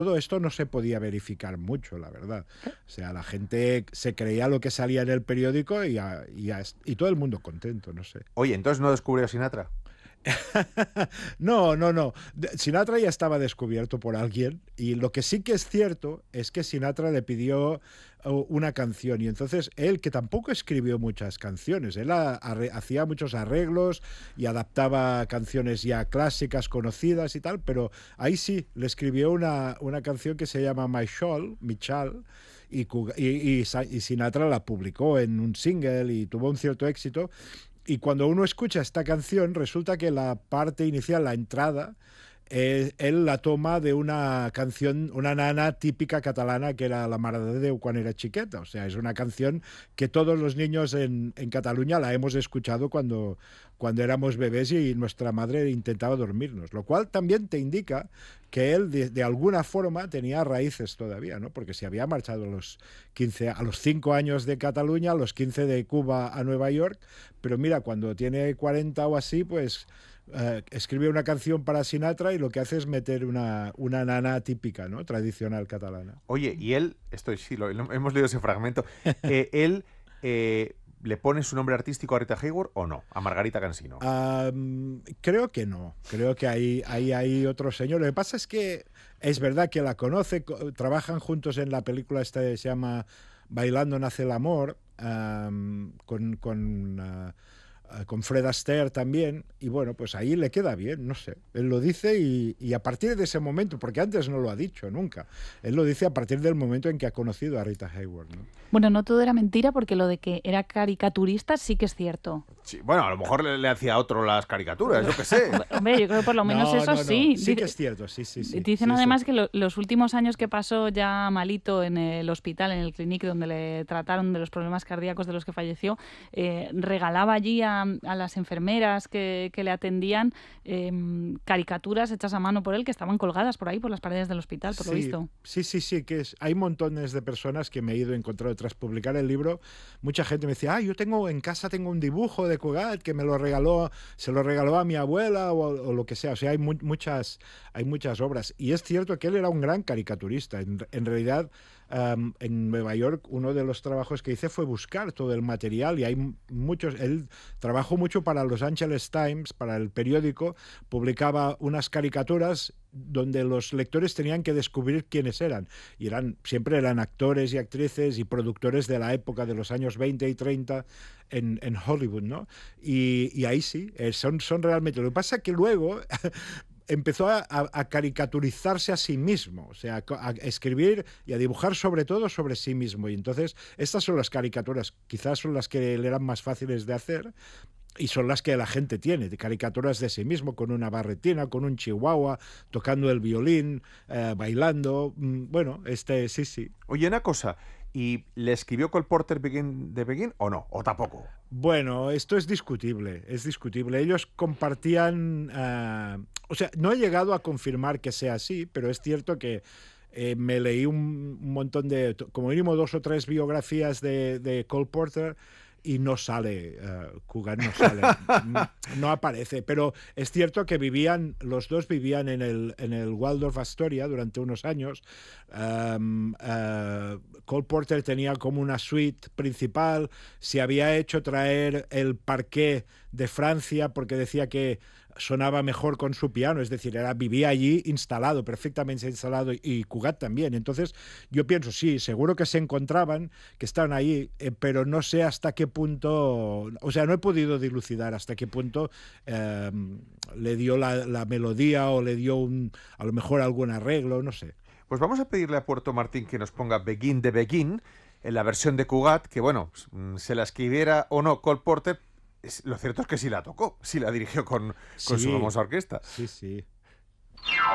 todo esto no se podía verificar mucho, la verdad. O sea, la gente se creía lo que salía en el periódico y todo el mundo contento, no sé. Oye, entonces no descubrió Sinatra. No, no, no. Sinatra ya estaba descubierto por alguien y lo que sí que es cierto es que Sinatra le pidió una canción y entonces él, que tampoco escribió muchas canciones, él hacía muchos arreglos y adaptaba canciones ya clásicas, conocidas y tal, pero ahí sí, le escribió una canción que se llama My Shawl, Mi Chal, y Sinatra la publicó en un single y tuvo un cierto éxito. Y cuando uno escucha esta canción, resulta que la parte inicial, la entrada, él la toma de una canción, una nana típica catalana que era La Mare de Déu cuando era chiqueta. O sea, es una canción que todos los niños en Cataluña la hemos escuchado cuando éramos bebés y nuestra madre intentaba dormirnos. Lo cual también te indica que él de alguna forma tenía raíces todavía, ¿no? Porque se había marchado a los 5 años de Cataluña, a los 15 de Cuba a Nueva York, pero mira, cuando tiene 40 o así, pues escribe una canción para Sinatra y lo que hace es meter una nana típica, ¿no? Tradicional catalana. Oye, y él, esto sí, hemos leído ese fragmento, él le pone su nombre artístico a Rita Hayworth o no, a Margarita Cansino. Creo que no, creo que hay otro señor. Lo que pasa es que es verdad que la conoce, trabajan juntos en la película esta que se llama Bailando nace el amor, con Fred Astaire también, y bueno, pues ahí le queda bien, no sé. Él lo dice y a partir de ese momento, porque antes no lo ha dicho nunca, él lo dice a partir del momento en que ha conocido a Rita Hayworth, ¿no? Bueno, no todo era mentira porque lo de que era caricaturista sí que es cierto. Sí, bueno, a lo mejor le hacía a otro las caricaturas, yo qué sé. Hombre, yo creo que por lo menos No, eso no, no. sí. Sí que es cierto, sí, sí, sí. Dicen Sí, eso. además que los últimos años que pasó ya malito en el hospital, en el Clinic, donde le trataron de los problemas cardíacos de los que falleció, regalaba allí a las enfermeras que le atendían caricaturas hechas a mano por él que estaban colgadas por ahí, por las paredes del hospital, por lo visto. Sí, sí, sí, hay montones de personas que me he ido encontrando tras publicar el libro. Mucha gente me decía, yo en casa tengo un dibujo de Cugat que se lo regaló a mi abuela o lo que sea. O sea, hay muchas obras. Y es cierto que él era un gran caricaturista. En realidad, en Nueva York, uno de los trabajos que hice fue buscar todo el material y hay muchos. Él trabajó mucho para Los Angeles Times, para el periódico, publicaba unas caricaturas donde los lectores tenían que descubrir quiénes eran. Y siempre eran actores y actrices y productores de la época de los años 20 y 30 en Hollywood, ¿no? Y ahí sí, son realmente. Lo que pasa es que luego empezó a caricaturizarse a sí mismo, o sea, a escribir y a dibujar sobre todo sobre sí mismo. Y entonces, estas son las caricaturas, quizás son las que le eran más fáciles de hacer, y son las que la gente tiene, de caricaturas de sí mismo, con una barretina, con un chihuahua, tocando el violín, bailando. Bueno, sí, sí. Oye, una cosa, ¿y le escribió Cole Porter Begin de Begin o no? ¿O tampoco? Bueno, esto es discutible, es discutible. Ellos compartían, o sea, no he llegado a confirmar que sea así, pero es cierto que me leí un montón como mínimo 2 o 3 biografías de Cole Porter y no sale, Cugat no sale, no aparece, pero es cierto que los dos vivían en el Waldorf Astoria durante unos años. Cole Porter tenía como una suite principal, se había hecho traer el parquet de Francia porque decía que sonaba mejor con su piano, es decir, vivía allí perfectamente instalado, y Cugat también. Entonces, yo pienso, sí, seguro que se encontraban, que estaban ahí, pero no sé hasta qué punto, o sea, no he podido dilucidar hasta qué punto le dio la melodía o le dio a lo mejor algún arreglo, no sé. Pues vamos a pedirle a Puerto Martín que nos ponga Begin de Begin en la versión de Cugat, que bueno, se la escribiera o no Cole Porter. Lo cierto es que sí la tocó, sí la dirigió con su Sí, famosa orquesta. sí, sí.